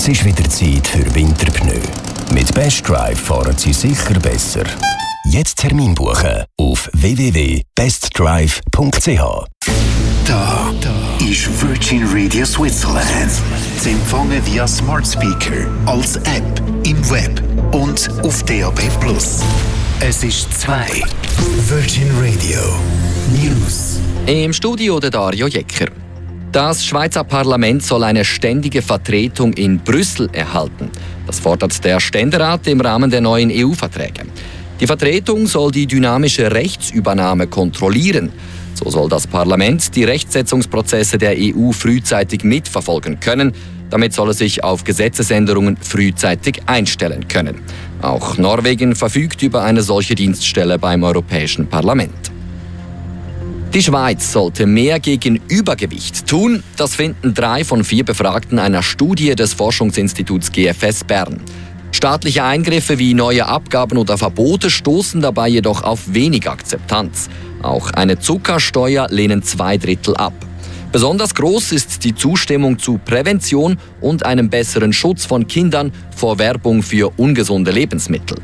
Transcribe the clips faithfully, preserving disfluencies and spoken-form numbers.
Es ist wieder Zeit für Winterpneu. Mit Best Drive fahren Sie sicher besser. Jetzt Termin buchen auf w w w punkt best drive punkt c h. Da, da ist Virgin Radio Switzerland. Zu empfangen via Smart Speaker, als App, im Web und auf D A B plus. Es ist zwei. Virgin Radio News. Im Studio der Dario Jecker. Das Schweizer Parlament soll eine ständige Vertretung in Brüssel erhalten. Das fordert der Ständerat im Rahmen der neuen E U-Verträge. Die Vertretung soll die dynamische Rechtsübernahme kontrollieren. So soll das Parlament die Rechtsetzungsprozesse der E U frühzeitig mitverfolgen können. Damit soll es sich auf Gesetzesänderungen frühzeitig einstellen können. Auch Norwegen verfügt über eine solche Dienststelle beim Europäischen Parlament. Die Schweiz sollte mehr gegen Übergewicht tun. Das finden drei von vier Befragten einer Studie des Forschungsinstituts G F S Bern. Staatliche Eingriffe wie neue Abgaben oder Verbote stoßen dabei jedoch auf wenig Akzeptanz. Auch eine Zuckersteuer lehnen zwei Drittel ab. Besonders groß ist die Zustimmung zu Prävention und einem besseren Schutz von Kindern vor Werbung für ungesunde Lebensmittel.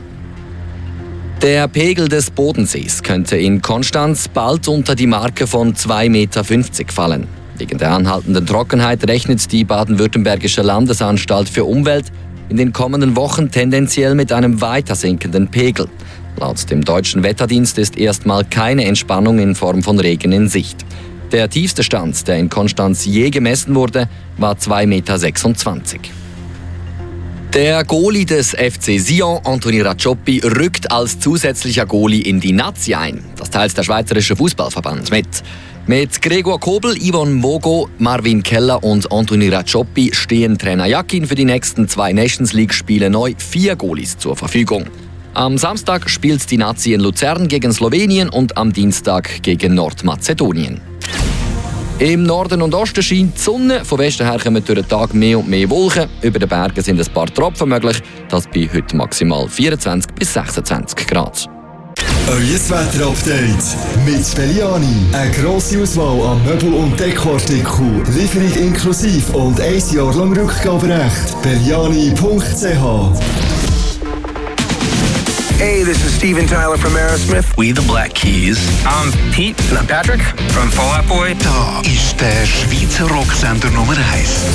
Der Pegel des Bodensees könnte in Konstanz bald unter die Marke von zwei Komma fünfzig Meter fallen. Wegen der anhaltenden Trockenheit rechnet die baden-württembergische Landesanstalt für Umwelt in den kommenden Wochen tendenziell mit einem weiter sinkenden Pegel. Laut dem deutschen Wetterdienst ist erstmal keine Entspannung in Form von Regen in Sicht. Der tiefste Stand, der in Konstanz je gemessen wurde, war zwei Komma sechsundzwanzig Meter. Der Goalie des F C Sion, Anthony Racioppi, rückt als zusätzlicher Goalie in die Nazi ein. Das teilt der Schweizerische Fußballverband mit. Mit Gregor Kobel, Yvonne Mogo, Marvin Keller und Anthony Racioppi stehen Trainer Jakin für die nächsten zwei Nations League-Spiele neu vier Goalies zur Verfügung. Am Samstag spielt die Nazi in Luzern gegen Slowenien und am Dienstag gegen Nordmazedonien. Im Norden und Osten scheint die Sonne. Von Westen her kommen durch den Tag mehr und mehr Wolken. Über den Bergen sind ein paar Tropfen möglich. Das bei heute maximal vierundzwanzig bis sechsundzwanzig Grad. Euer Wetter-Update mit Belliani. Eine grosse Auswahl an Möbel- und Dekoartikeln. Lieferung inklusiv und ein Jahr lang Rückgaberecht. Belliani punkt c h. Hey, this is Steven Tyler from Aerosmith. We the Black Keys. I'm Pete. And I'm Patrick from Fall Out Boy. Da ist der Schweizer Rocksender Nummer eins.